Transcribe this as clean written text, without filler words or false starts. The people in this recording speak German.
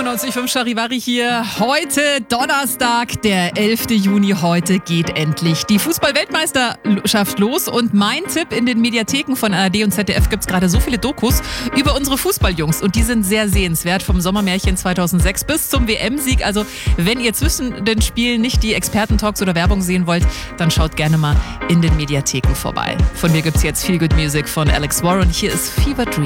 95.5 Charivari hier. Heute Donnerstag, der 11. Juni. Heute geht endlich die Fußball-Weltmeisterschaft los. Und mein Tipp: in den Mediatheken von ARD und ZDF gibt es gerade so viele Dokus über unsere Fußballjungs. Und die sind sehr sehenswert, vom Sommermärchen 2006 bis zum WM-Sieg. Also wenn ihr zwischen den Spielen nicht die Experten-Talks oder Werbung sehen wollt, dann schaut gerne mal in den Mediatheken vorbei. Von mir gibt es jetzt Feel Good Music von Alex Warren. Hier ist Fever Dream.